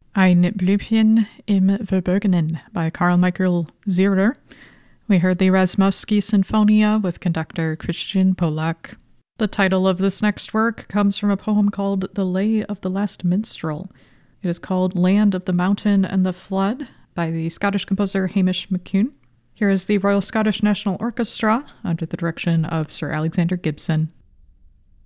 Ein Blümchen im Verborgenen by Carl Michael Zierer. We heard the Rasmowski Sinfonia with conductor Christian Polak. The title of this next work comes from a poem called The Lay of the Last Minstrel. It is called Land of the Mountain and the Flood by the Scottish composer Hamish McCune. Here is the Royal Scottish National Orchestra under the direction of Sir Alexander Gibson.